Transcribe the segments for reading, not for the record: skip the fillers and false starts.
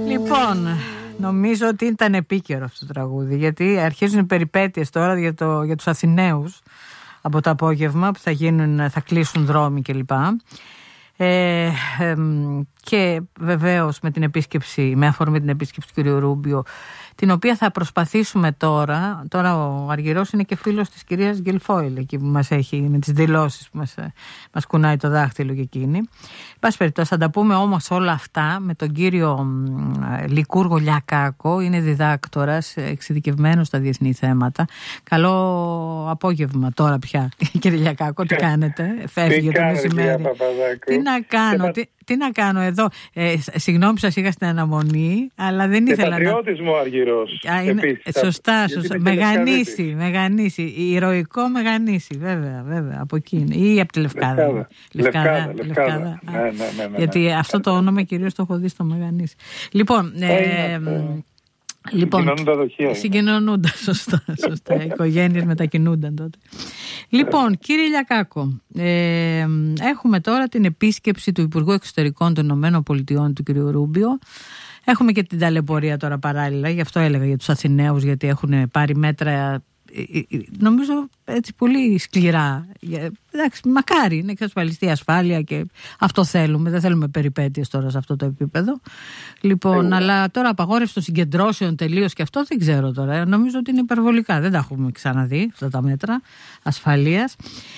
Λοιπόν, νομίζω ότι ήταν επίκαιρο αυτό το τραγούδι, γιατί αρχίζουν οι περιπέτειες τώρα για τους Αθηναίους από το απόγευμα που θα κλείσουν δρόμοι κλπ. Και βεβαίως με αφορμή την επίσκεψη του κ. Ρούμπιο, την οποία θα προσπαθήσουμε τώρα ο Αργυρός είναι και φίλος της κυρίας Γκελφόιλ εκεί που μας έχει με τις δηλώσεις που μας κουνάει το δάχτυλο και εκείνη. Πάση περιπτώσει θα τα πούμε όμως όλα αυτά με τον κύριο Λικούργο Λιακάκο, είναι διδάκτορας εξειδικευμένος στα διεθνή θέματα. Καλό απόγευμα τώρα πια κύριε Λιακάκο, τι κάνετε, φεύγει το μεσημέρι. Τι να κάνω εδώ, συγγνώμη σας είχα στην αναμονή, αλλά δεν ήθελα πατριώτης μου Αργυρός. Σωστά, Μεγανήσι, ηρωικό Μεγανήσι, βέβαια, από εκείνη ή από τη Λευκάδα. Λευκάδα. Ναι. Γιατί αυτό το όνομα κυρίως το έχω δει στο Μεγανήσι. Συγκοινωνούντα δοχεία. Συγκοινωνούντα, σωστά. Οι οικογένειες μετακινούνταν τότε. Λοιπόν, κύριε Λιακάκο, έχουμε τώρα την επίσκεψη του Υπουργού Εξωτερικών των Ηνωμένων Πολιτειών του κ. Ρούμπιο. Έχουμε και την ταλαιπωρία τώρα παράλληλα, γι' αυτό έλεγα για τους Αθηναίους, γιατί έχουν πάρει μέτρα, νομίζω έτσι πολύ σκληρά. Εντάξει, μακάρι να εξασφαλιστεί η ασφάλεια και αυτό θέλουμε. Δεν θέλουμε περιπέτειες τώρα σε αυτό το επίπεδο. Λοιπόν, αλλά τώρα απαγόρευση των συγκεντρώσεων τελείως και αυτό δεν ξέρω τώρα. Νομίζω ότι είναι υπερβολικά. Δεν τα έχουμε ξαναδεί αυτά τα μέτρα ασφαλείας.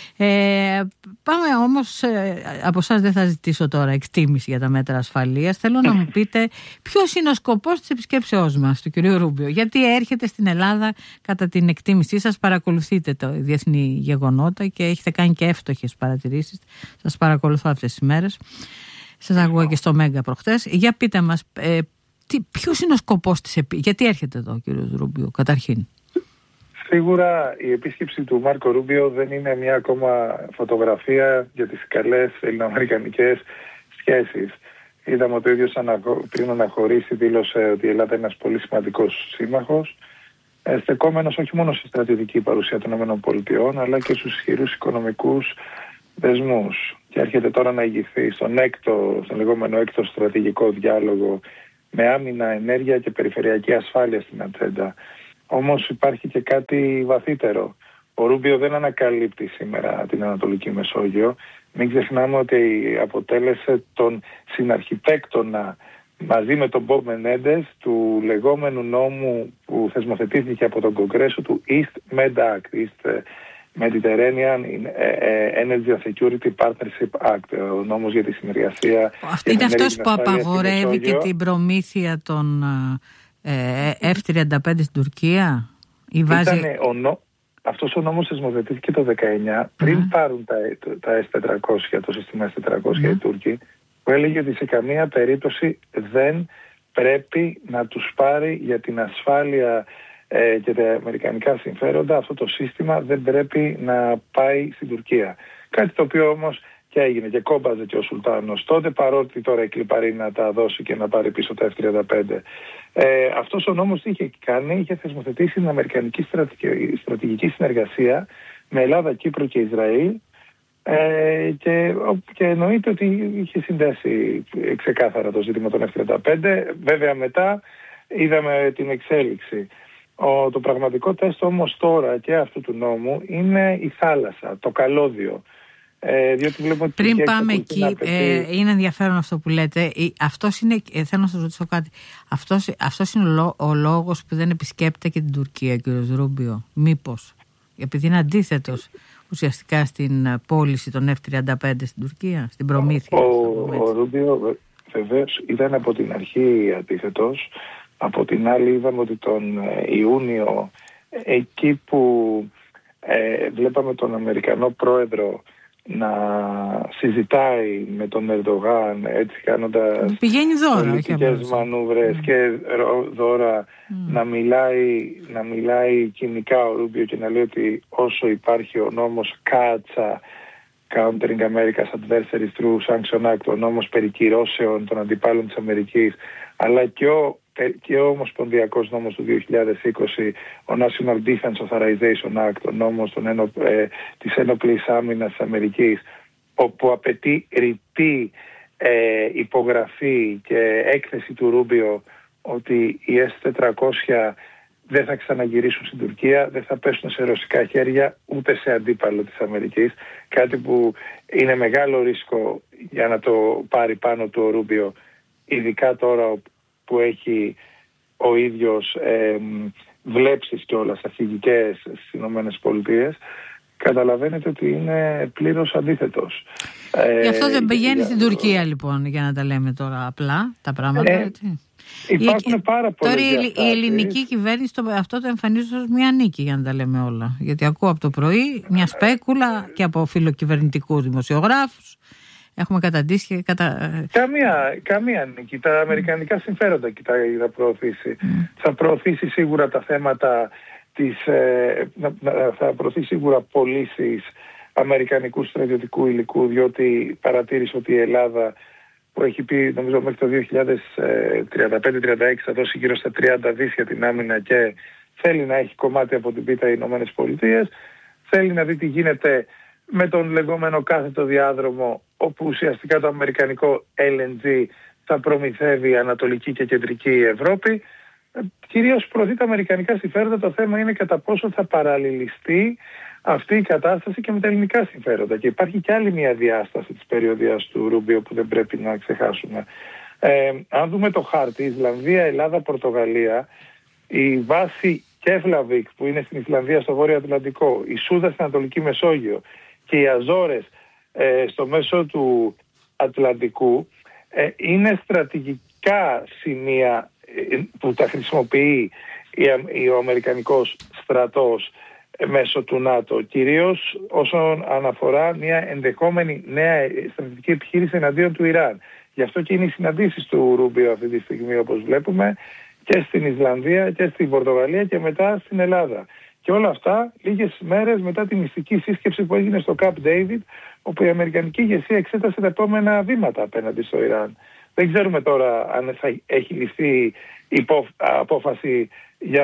Πάμε όμως, από εσάς δεν θα ζητήσω τώρα εκτίμηση για τα μέτρα ασφαλείας. Θέλω να μου πείτε ποιος είναι ο σκοπός της επισκέψεώς μας του κ. Ρούμπιο. Γιατί έρχεται στην Ελλάδα, κατά την εκτίμησή σας, παρακολουθείτε τα διεθνή γεγονότα και έχετε κάνει και εύστοχες παρατηρήσεις. Σας παρακολουθώ αυτές τις μέρες. Σας ακούω και στο Μέγκα προχτές. Για πείτε μας, ποιος είναι ο σκοπός της γιατί έρχεται εδώ ο κ. Ρούμπιο καταρχήν? Σίγουρα η επίσκεψη του Μάρκο Ρούμπιο δεν είναι μια ακόμα φωτογραφία για τις καλές ελληνοαμερικανικές σχέσεις. Είδαμε ότι ο ίδιος πριν αναχωρήσει δήλωσε ότι η Ελλάδα είναι ένας πολύ σημαντικός σύμμαχος, στεκόμενος όχι μόνο στη στρατιωτική παρουσία των ΗΠΑ, αλλά και στους ισχυρούς οικονομικούς δεσμούς. Και έρχεται τώρα να ηγηθεί στον λεγόμενο έκτο στρατηγικό διάλογο με άμυνα, ενέργεια και περιφερειακή ασφάλεια στην ατζέντα. Όμως υπάρχει και κάτι βαθύτερο. Ο Ρούμπιο δεν ανακαλύπτει σήμερα την Ανατολική Μεσόγειο. Μην ξεχνάμε ότι αποτέλεσε τον συναρχιτέκτονα μαζί με τον Μπομπ Μενέντες του λεγόμενου νόμου που θεσμοθετήθηκε από τον Κογκρέσο του East Med Act, East Mediterranean Energy and Security Partnership Act, ο νόμος για τη συνεργασία. Είναι αυτός που απαγορεύει και την προμήθεια των F-35 στην Τουρκία ή βάζει... Αυτός ο νόμος θεσμοθετήθηκε το 19 πριν πάρουν τα S-400, το σύστημα S-400 οι Τούρκοι, που έλεγε ότι σε καμία περίπτωση δεν πρέπει να τους πάρει για την ασφάλεια και τα αμερικανικά συμφέροντα. Αυτό το σύστημα δεν πρέπει να πάει στην Τουρκία. Κάτι το οποίο όμως και έγινε και κόμπαζε και ο Σουλτάνος τότε, παρότι τώρα εκλιπαρεί να τα δώσει και να πάρει πίσω τα F-35. Αυτός ο νόμος τι είχε κάνει? Είχε θεσμοθετήσει την αμερικανική στρατηγική συνεργασία με Ελλάδα, Κύπρο και Ισραήλ, και εννοείται ότι είχε συνδέσει ξεκάθαρα το ζήτημα των F-35. Βέβαια μετά είδαμε την εξέλιξη. Το πραγματικό τεστ όμως τώρα και αυτού του νόμου είναι η θάλασσα, το καλώδιο. Πριν πάμε εκεί, είναι ενδιαφέρον αυτό που λέτε. Αυτός είναι, θέλω να σας ρωτήσω κάτι. Αυτός είναι ο λόγος που δεν επισκέπτεται και την Τουρκία, κ. Ρούμπιο? Μήπως επειδή είναι αντίθετος ουσιαστικά στην πώληση των F-35 στην Τουρκία, στην προμήθεια? Ο Ρούμπιο βεβαίως ήταν από την αρχή αντίθετος. Από την άλλη είδαμε ότι τον Ιούνιο, εκεί που βλέπαμε τον Αμερικανό πρόεδρο να συζητάει με τον Ερντογάν, έτσι κάνοντας πολιτικές μανούβρες και δώρα, να μιλάει κοινικά ο Ρούμπιο και να λέει ότι όσο υπάρχει ο νόμος Κάτσα, Countering America's Adversaries Through Sanction Act, ο νόμος περί κυρώσεων των αντιπάλων της Αμερικής, αλλά και ο Ομοσπονδιακός νόμος του 2020, ο National Defense Authorization Act, ο νόμος της ένοπλης άμυνας της Αμερικής, όπου απαιτεί ρητή υπογραφή και έκθεση του Ρούμπιο ότι οι S-400 δεν θα ξαναγυρίσουν στην Τουρκία, δεν θα πέσουν σε ρωσικά χέρια ούτε σε αντίπαλο της Αμερικής, κάτι που είναι μεγάλο ρίσκο για να το πάρει πάνω του ο Ρούμπιο, ειδικά τώρα που έχει ο ίδιος βλέψεις κιόλας αρχηγικές στις Ηνωμένες Πολιτείες. Καταλαβαίνετε ότι είναι πλήρως αντίθετος. Γι' αυτό δεν πηγαίνει στην Τουρκία λοιπόν, για να τα λέμε τώρα απλά τα πράγματα, έτσι. Υπάρχουν πάρα πολλές διαστάσεις. Τώρα η ελληνική κυβέρνηση αυτό το εμφανίζει ως μια νίκη, για να τα λέμε όλα. Γιατί ακούω από το πρωί μια σπέκουλα και από φιλοκυβερνητικούς δημοσιογράφους. Έχουμε καταντήσει Καμία νίκη. Τα αμερικανικά συμφέροντα θα προωθήσει. Θα προωθήσει σίγουρα τα θέματα θα προωθήσει σίγουρα πωλήσεις αμερικανικού στρατιωτικού υλικού, διότι παρατήρησε ότι η Ελλάδα, που έχει πει νομίζω μέχρι το 2035-36 θα δώσει γύρω στα 30 δις για την άμυνα και θέλει να έχει κομμάτι από την πίτα οι Ηνωμένες Πολιτείες, θέλει να δει τι γίνεται με τον λεγόμενο κάθετο διάδρομο, όπου ουσιαστικά το αμερικανικό LNG θα προμηθεύει Ανατολική και Κεντρική Ευρώπη. Κυρίως προωθεί τα αμερικανικά συμφέροντα. Το θέμα είναι κατά πόσο θα παραλληλιστεί αυτή η κατάσταση και με τα ελληνικά συμφέροντα. Και υπάρχει και άλλη μια διάσταση της περιοδίας του Ρούμπιο που δεν πρέπει να ξεχάσουμε. Αν δούμε το χάρτη, Ισλανδία, Ελλάδα, Πορτογαλία, η βάση Κέφλαβικ που είναι στην Ισλανδία στο Βόρειο Ατλαντικό, η Σούδα στην Ανατολική Μεσόγειο και οι Αζόρες στο μέσο του Ατλαντικού είναι στρατηγικά σημεία που τα χρησιμοποιεί ο Αμερικανικός στρατός μέσω του ΝΑΤΟ, κυρίως όσον αναφορά μια ενδεχόμενη νέα στρατιωτική επιχείρηση εναντίον του Ιράν. Γι' αυτό και είναι οι συναντήσεις του Ρούμπιο αυτή τη στιγμή, όπως βλέπουμε, και στην Ισλανδία και στην Πορτογαλία και μετά στην Ελλάδα. Και όλα αυτά λίγες μέρες μετά τη μυστική σύσκεψη που έγινε στο Camp David, όπου η αμερικανική ηγεσία εξέτασε τα επόμενα βήματα απέναντι στο Ιράν. Δεν ξέρουμε τώρα αν θα έχει ληφθεί απόφαση για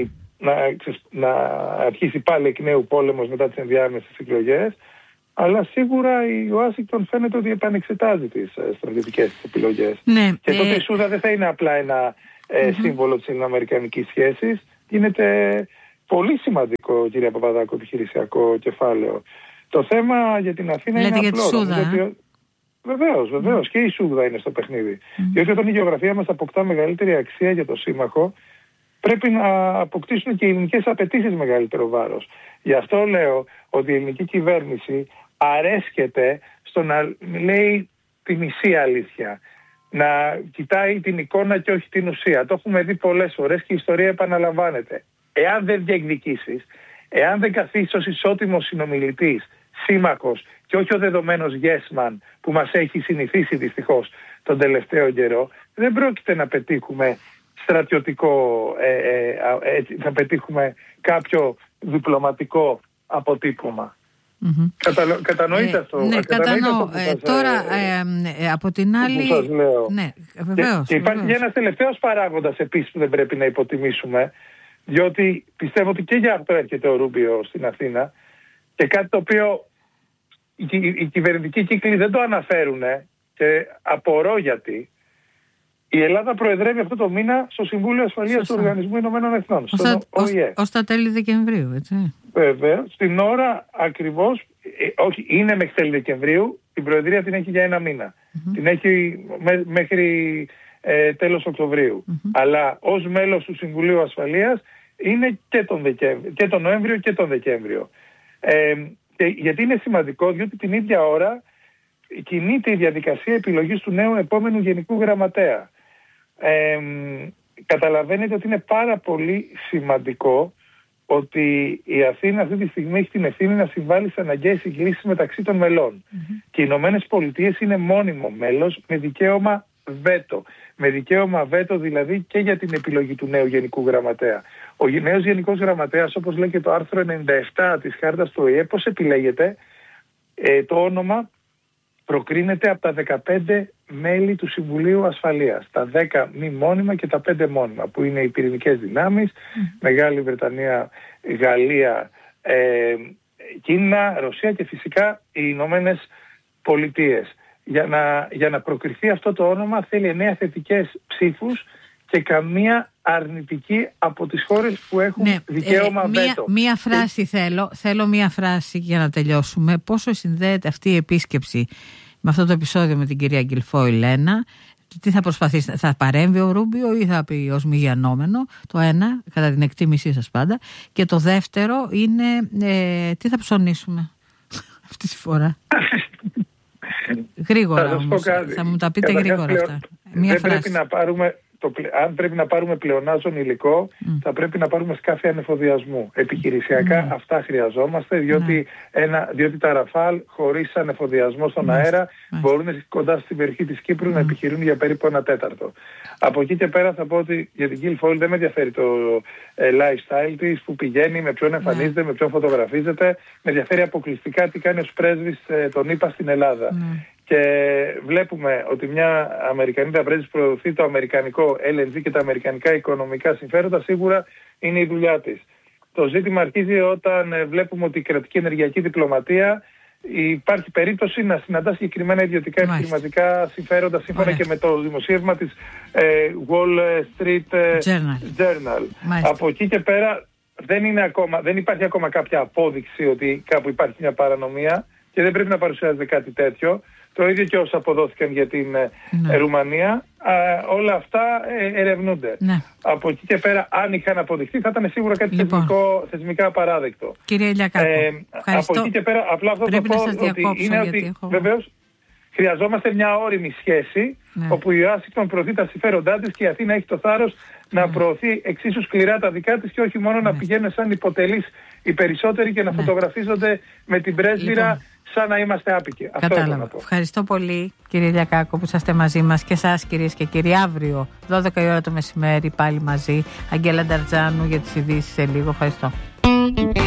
να αρχίσει πάλι εκ νέου πόλεμος μετά τις ενδιάμεσες εκλογές, αλλά σίγουρα η Ουάσιγκτον φαίνεται ότι επανεξετάζει τις στρατιωτικές της επιλογές. Ναι, και τότε η Σούδα δεν θα είναι απλά ένα σύμβολο της ελληνοαμερικανικής σχέσης, γίνεται πολύ σημαντικό, κύριε Παπαδάκου, επιχειρησιακό κεφάλαιο. Το θέμα για την Αθήνα είναι απλό. Βεβαίως. Και η Σούδα είναι στο παιχνίδι. Διότι όταν η γεωγραφία μας αποκτά μεγαλύτερη αξία για το σύμμαχο, πρέπει να αποκτήσουν και οι ελληνικές απαιτήσεις μεγαλύτερο βάρος. Γι' αυτό λέω ότι η ελληνική κυβέρνηση αρέσκεται στο να λέει τη μισή αλήθεια. Να κοιτάει την εικόνα και όχι την ουσία. Το έχουμε δει πολλές φορές και η ιστορία επαναλαμβάνεται. Εάν δεν διεκδικήσεις, εάν δεν καθίσεις ως ισότιμος συνομιλητής, σύμμαχος και όχι ο δεδομένος yes man που μας έχει συνηθίσει δυστυχώς τον τελευταίο καιρό, δεν πρόκειται να πετύχουμε στρατιωτικό, θα πετύχουμε κάποιο διπλωματικό αποτύπωμα. Κατανοείτε αυτό? Ναι, κατανοώ. Τώρα από την άλλη... Σας λέω. Ναι, βεβαίως. Και υπάρχει και ένας τελευταίος παράγοντας επίσης που δεν πρέπει να υποτιμήσουμε, διότι πιστεύω ότι και για αυτό έρχεται ο Ρούμπιο στην Αθήνα και κάτι το οποίο οι κυβερνητικοί κύκλοι δεν το αναφέρουν και απορώ γιατί. Η Ελλάδα προεδρεύει αυτό το μήνα στο Συμβούλιο Ασφαλείας του Οργανισμού Ηνωμένων Εθνών, στον ΟΗΕ. Ως τα τέλη Δεκεμβρίου, έτσι. Βέβαια, στην ώρα ακριβώς, όχι, είναι μέχρι τέλη Δεκεμβρίου, την Προεδρία την έχει για ένα μήνα. Την έχει μέχρι τέλος Οκτωβρίου. Αλλά ως μέλος του Συμβουλίου Ασφαλείας είναι και τον Νοέμβριο και τον Δεκέμβριο. Γιατί είναι σημαντικό, διότι την ίδια ώρα κινείται η διαδικασία επιλογής του νέου επόμενου Γενικού Γραμματέα. Καταλαβαίνετε ότι είναι πάρα πολύ σημαντικό ότι η Αθήνα αυτή τη στιγμή έχει την ευθύνη να συμβάλλει σε αναγκαίες συγκλήσεις μεταξύ των μελών. Και οι Ηνωμένες Πολιτείες είναι μόνιμο μέλος με δικαίωμα βέτο. Με δικαίωμα βέτο δηλαδή και για την επιλογή του νέου Γενικού Γραμματέα. Ο νέος Γενικός Γραμματέας, όπως λέει και το άρθρο 97 της Χάρτας του ΟΗΕ, πώς επιλέγεται? Το όνομα προκρίνεται από τα 15 μέλη του Συμβουλίου Ασφαλείας. Τα 10 μη μόνιμα και τα 5 μόνιμα, που είναι οι πυρηνικές δυνάμεις, Μεγάλη Βρετανία, Γαλλία, Κίνα, Ρωσία και φυσικά οι Ηνωμένες Πολιτείες. Για να προκριθεί αυτό το όνομα θέλει 9 θετικές ψήφους και καμία αρνητική από τις χώρες που έχουν δικαίωμα βέτο. Μία φράση θέλω μία φράση για να τελειώσουμε. Πόσο συνδέεται αυτή η επίσκεψη με αυτό το επεισόδιο με την κυρία Γκιλφόιλ? Τι θα προσπαθήσει, θα παρέμβει ο Ρούμπιο ή θα πει ως μη γιανόμενο? Το ένα, κατά την εκτίμησή σας πάντα. Και το δεύτερο είναι τι θα ψωνίσουμε αυτή τη φορά? Γρήγορα όμως, θα μου τα πείτε γρήγορα αυτά. Δεν πρέπει να πάρουμε... αν πρέπει να πάρουμε πλεονάζον υλικό, θα πρέπει να πάρουμε σκάφη ανεφοδιασμού. Επιχειρησιακά αυτά χρειαζόμαστε, διότι τα Ραφάλ χωρίς ανεφοδιασμό στον αέρα μπορούν κοντά στην περιοχή της Κύπρου να επιχειρούν για περίπου 1/4. Από εκεί και πέρα θα πω ότι για την Γκιλφόιλ δεν με ενδιαφέρει το lifestyle της, που πηγαίνει, με ποιον εμφανίζεται, με ποιον φωτογραφίζεται. Με ενδιαφέρει αποκλειστικά τι κάνει ως πρέσβης των ΗΠΑ στην Ελλάδα. Και βλέπουμε ότι μια Αμερικανίδα πρέσβης προωθεί το αμερικανικό LNG και τα αμερικανικά οικονομικά συμφέροντα, σίγουρα είναι η δουλειά της. Το ζήτημα αρχίζει όταν βλέπουμε ότι η κρατική ενεργειακή διπλωματία υπάρχει περίπτωση να συναντά συγκεκριμένα ιδιωτικά επιχειρηματικά συμφέροντα, σύμφωνα και με το δημοσίευμα της Wall Street Journal. Από εκεί και πέρα δεν υπάρχει ακόμα κάποια απόδειξη ότι κάπου υπάρχει μια παρανομία και δεν πρέπει να παρουσιάζεται κάτι τέτοιο. Το ίδιο και όσα αποδόθηκαν για την Ρουμανία, όλα αυτά ερευνούνται. Από εκεί και πέρα, αν είχαν αποδειχθεί, θα ήταν σίγουρα κάτι θεσμικά απαράδεκτο. Κύριε Ηλιακάκο, από εκεί και πέρα, απλά αυτό θα πω ότι βεβαίως χρειαζόμαστε μια όριμη σχέση, όπου η Ουάσιγκτον προωθεί τα συμφέροντά της και η Αθήνα έχει το θάρρος να προωθεί εξίσου σκληρά τα δικά της και όχι μόνο να πηγαίνουν σαν υποτελείς οι περισσότεροι και να φωτογραφίζονται με την πρέσβυρα σαν να είμαστε άπικοι. Κατάλαβα. Ευχαριστώ πολύ, κύριε Ηλιακάκο, που είσαστε μαζί μας, και εσάς, κυρίες και κύριοι. Αύριο 12 η ώρα το μεσημέρι πάλι μαζί. Αγγέλα Νταρτζάνου για τις ειδήσεις σε λίγο. Ευχαριστώ.